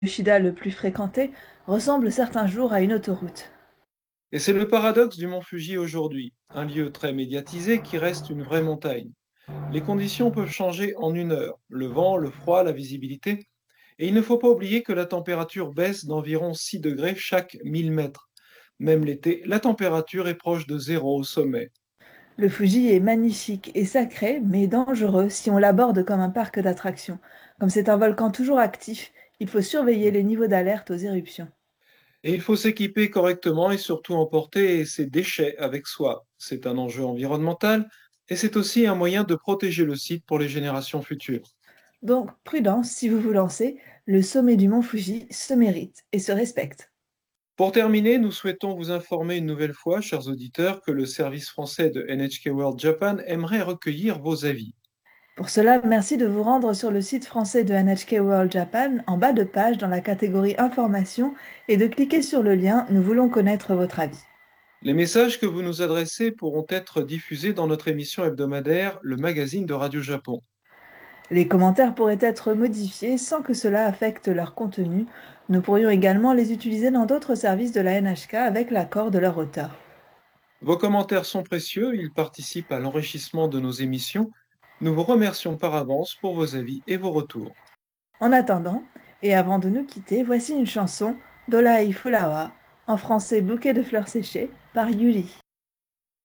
Yoshida le plus fréquenté ressemble certains jours à une autoroute. Et c'est le paradoxe du mont Fuji aujourd'hui, un lieu très médiatisé qui reste une vraie montagne. Les conditions peuvent changer en une heure, le vent, le froid, la visibilité, et il ne faut pas oublier que la température baisse d'environ 6 degrés chaque 1000 mètres. Même l'été, la température est proche de zéro au sommet. Le Fuji est magnifique et sacré, mais dangereux si on l'aborde comme un parc d'attractions. Comme c'est un volcan toujours actif, il faut surveiller les niveaux d'alerte aux éruptions. Et il faut s'équiper correctement et surtout emporter ses déchets avec soi. C'est un enjeu environnemental et c'est aussi un moyen de protéger le site pour les générations futures. Donc, prudence si vous vous lancez, le sommet du mont Fuji se mérite et se respecte. Pour terminer, nous souhaitons vous informer une nouvelle fois, chers auditeurs, que le service français de NHK World Japan aimerait recueillir vos avis. Pour cela, merci de vous rendre sur le site français de NHK World Japan en bas de page dans la catégorie Informations et de cliquer sur le lien Nous voulons connaître votre avis. Les messages que vous nous adressez pourront être diffusés dans notre émission hebdomadaire, le magazine de Radio Japon. Les commentaires pourraient être modifiés sans que cela affecte leur contenu. Nous pourrions également les utiliser dans d'autres services de la NHK avec l'accord de leur auteur. Vos commentaires sont précieux, ils participent à l'enrichissement de nos émissions. Nous vous remercions par avance pour vos avis et vos retours. En attendant, et avant de nous quitter, voici une chanson, Dolai Flower, en français bouquet de fleurs séchées, par Yuli.